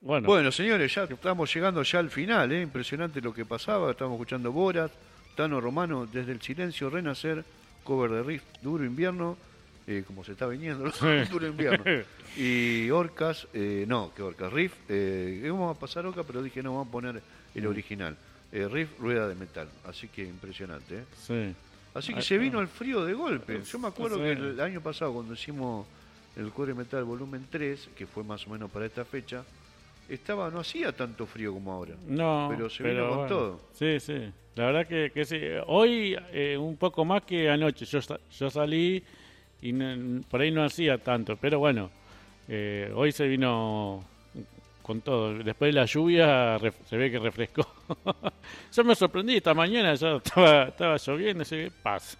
Bueno, Bueno, señores, ya estamos llegando ya al final, ¿eh? Impresionante lo que pasaba. Estamos escuchando Borat, Tano Romano, Desde el Silencio, Renacer, cover de Riff, Duro Invierno, como se está viniendo, ¿no? Duro Invierno. Y Orcas, no, que Orcas, Riff, íbamos a pasar Orcas, pero dije no, vamos a poner el original. Riff, Rueda de Metal. Así que impresionante, ¿eh? sí. Así que Ah, se vino el frío de golpe. Yo me acuerdo sí. que el año pasado, cuando hicimos el Core Metal Volumen 3, que fue más o menos para esta fecha, no hacía tanto frío como ahora. No, Pero se vino con bueno, todo. sí, sí. La verdad que sí. Hoy un poco más que anoche. Yo salí y por ahí no hacía tanto, pero bueno, hoy se vino con todo. Después de la lluvia se ve que refrescó. Yo me sorprendí esta mañana, ya estaba lloviendo, así que paz.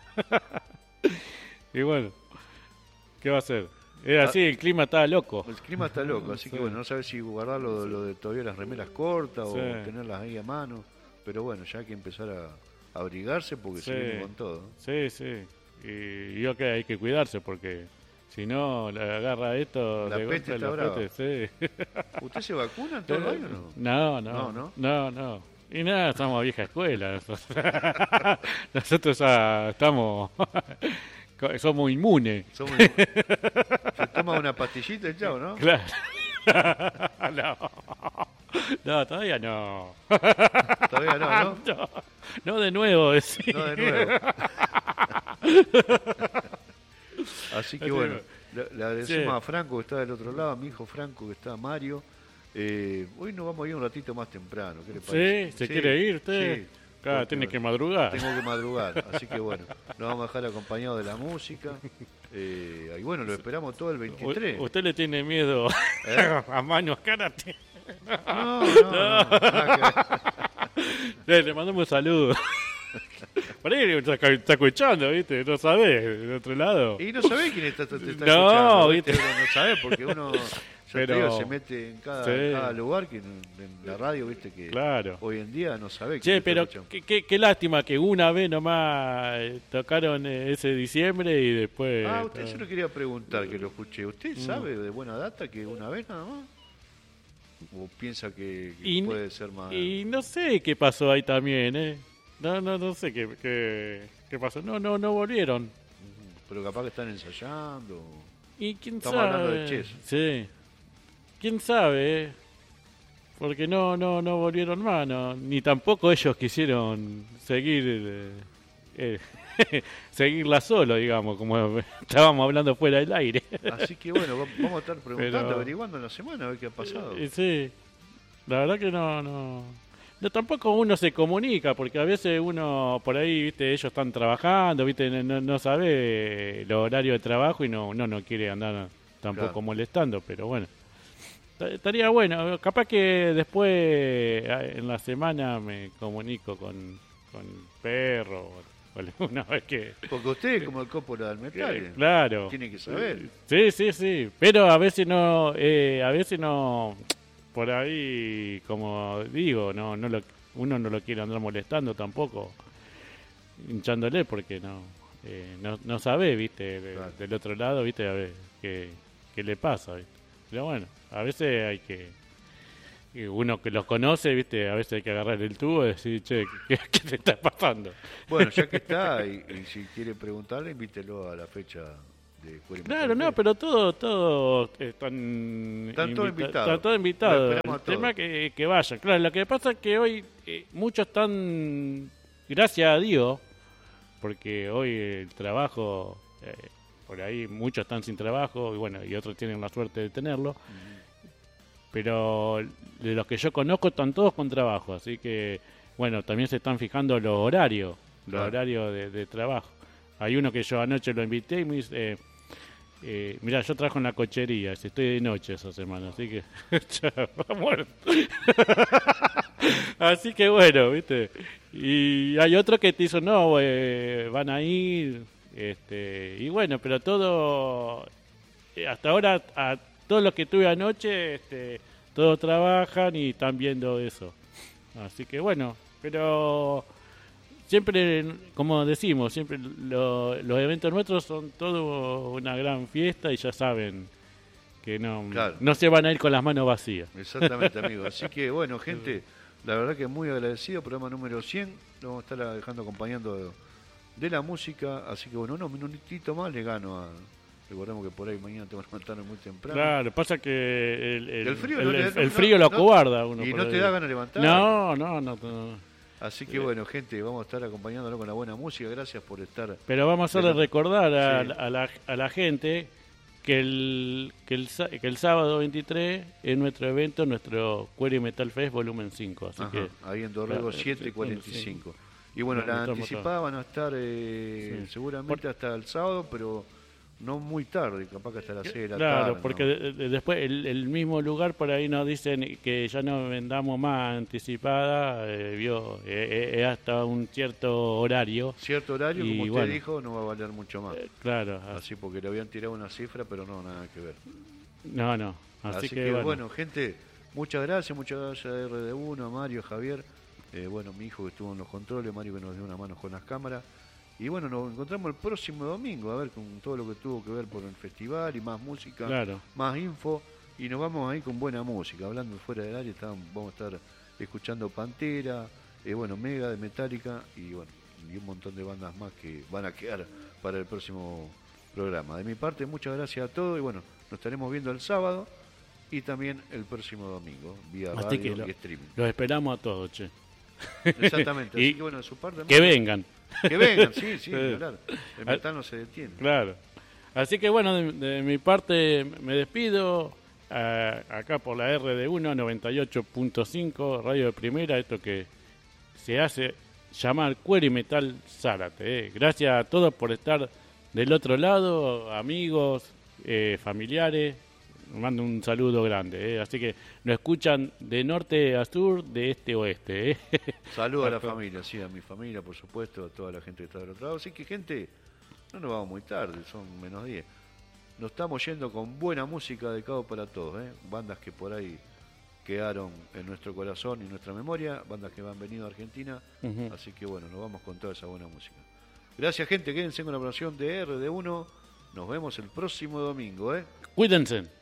Y bueno, ¿qué va a hacer? Era Ah, así, el clima estaba loco. el clima está loco, así Sí. que bueno, no sabes si guardar lo de todavía las remeras cortas o Sí. tenerlas ahí a mano. Pero bueno, ya hay que empezar a abrigarse porque Sí. se viene con todo. Sí, sí. Y yo que hay que cuidarse porque si no le agarra esto La de peste golpe está la brava. peste, sí. ¿Usted se vacuna todo el año o no? No, No, no, ¿no? no, no. Y nada, somos vieja escuela. Nosotros ya estamos, somos inmunes. Se toma una pastillita y chao, ¿no? Claro. No, no, todavía no. Todavía no, ¿no? No, no de nuevo, decir. No de nuevo. Así que bueno, le agradecemos Sí. a Franco que está del otro lado, a mi hijo Franco que está, Mario. Hoy nos vamos a ir un ratito más temprano, ¿qué le parece? ¿Sí? ¿Se quiere ir usted? Sí, Claro, porque, tiene que bueno, madrugar. tengo que madrugar, así que bueno, nos vamos a dejar acompañados de la música. Y bueno, lo esperamos todo el 23. ¿Usted le tiene miedo ¿Eh? a manos karate? No, nada que ver. Le mandamos un saludo. Por ahí está escuchando, ¿viste? No sabés, del otro lado. Y no sabés quién te está No, escuchando, ¿viste? Uno no sabés porque uno ya te Pero- digo, se mete en cada, Sí. cada lugar que en la radio, viste que Claro. hoy en día no sabés quién Che, te está pero escuchando. qué lástima que una vez nomás tocaron ese diciembre y después... Usted se lo quería preguntar que lo escuché. ¿Usted sabe de buena data que una vez nada más? ¿O piensa que Y- puede ser más? Y no sé qué pasó ahí también, ¿eh? No sé qué pasó. No volvieron. Pero capaz que están ensayando. ¿Y quién Estamos sabe? hablando de Chess. Sí. ¿Quién sabe? Porque no volvieron más, no. Ni tampoco ellos quisieron seguir seguirla solo, digamos, como estábamos hablando fuera del aire. Así que bueno, vamos a estar preguntando, Pero- averiguando en la semana a ver qué ha pasado. Sí, la verdad que no, tampoco uno se comunica, porque a veces uno por ahí, viste, ellos están trabajando, viste, no sabe el horario de trabajo y no quiere andar tampoco Claro. molestando, pero bueno. Estaría bueno, capaz que después en la semana me comunico con Perro o alguna vez que... Porque usted es como el Coppola del metal. Claro. Tiene que saber. Sí, pero a veces no, por ahí, como digo, uno no lo quiere andar molestando tampoco, hinchándole porque no sabe, viste, Claro. del otro lado, viste, a ver qué le pasa, viste. Pero bueno, a veces hay y uno que los conoce, viste, a veces hay que agarrar el tubo y decir, che, ¿qué te está pasando? Bueno, ya que está, y si quiere preguntarle, invítelo a la fecha de Cuervo Claro, no, pero todos están Están todos invitados. Están todos Lo invitados. esperamos a El tema todos. es que vayan. Claro, lo que pasa es que hoy muchos están, gracias a Dios, porque hoy el trabajo, por ahí muchos están sin trabajo y bueno, y otros tienen la suerte de tenerlo. Pero de los que yo conozco están todos con trabajo, así que bueno, también se están fijando los horarios, Claro. de trabajo. Hay uno que yo anoche lo invité y me dice, mirá, yo trabajo en la cochería, estoy de noche esa semana, así que chao, muerto. Así que bueno, viste. Y hay otro que te hizo, no, van a ir, y bueno, pero todo, hasta ahora, a todos los que tuve anoche, todos trabajan y están viendo eso. Así que bueno, pero siempre, como decimos, siempre los eventos nuestros son todo una gran fiesta y ya saben que no, Claro. no se van a ir con las manos vacías. Exactamente, amigo. Así que, bueno, gente, la verdad que muy agradecido. Programa número 100. Lo vamos a estar dejando acompañando de la música. Así que, bueno, unos minutitos más le gano a... Recordemos que por ahí mañana te van a levantar muy temprano. Claro, pasa que El frío, el frío lo acobarda a uno. Y por no ahí. te da ganas de levantar. No. Así que, bueno, gente, vamos a estar acompañándolo con la buena música. Gracias por estar. Pero vamos a hacerle recordar Sí. a la gente que el sábado 23 es nuestro evento, nuestro Cuero y Metal Fest volumen 5. Así Ajá, que ahí en Dorrego claro, 7:45. Y bueno, Nos la metemos anticipada todo. van a estar seguramente hasta el sábado, pero no muy tarde, capaz que hasta las 6 de la Claro, tarde. porque ¿no? después el mismo lugar por ahí nos dicen que ya no vendamos más anticipada, hasta un cierto horario. Cierto horario, Y como usted bueno, dijo, no va a valer mucho más. Claro, Así porque le habían tirado una cifra, pero no, nada que ver. no. Así que bueno, gente, muchas gracias a RD1, a Mario, a Javier. Bueno, mi hijo que estuvo en los controles, Mario que nos dio una mano con las cámaras. Y bueno, nos encontramos el próximo domingo, a ver, con todo lo que tuvo que ver por el festival y más música, Claro. más info. Y nos vamos ahí con buena música. Hablando fuera del área, vamos a estar escuchando Pantera, bueno, Mega de Metallica y bueno, y un montón de bandas más que van a quedar para el próximo programa. De mi parte, muchas gracias a todos y bueno, nos estaremos viendo el sábado y también el próximo domingo, vía Así radio que y streaming. los esperamos a todos, che. Exactamente, Y así que bueno, de su parte... Que vengan. Que vengan, sí, claro. El metal no se detiene. Claro. Así que bueno, de mi parte me despido. Acá por la RD1 98.5, Radio de Primera, esto que se hace llamar Cuero y Metal Zárate. Gracias a todos por estar del otro lado, amigos, familiares. Mando un saludo grande. Así que nos escuchan de norte a sur, de este a oeste. Saludos a la familia, sí, a mi familia, por supuesto, a toda la gente que está del otro lado. Así que, gente, no nos vamos muy tarde, son -10. Nos estamos yendo con buena música de Cabo para todos, bandas que por ahí quedaron en nuestro corazón y nuestra memoria, bandas que han venido a Argentina. Así que, bueno, nos vamos con toda esa buena música. Gracias, gente, quédense con la programación de RD1. Nos vemos el próximo domingo. Cuídense.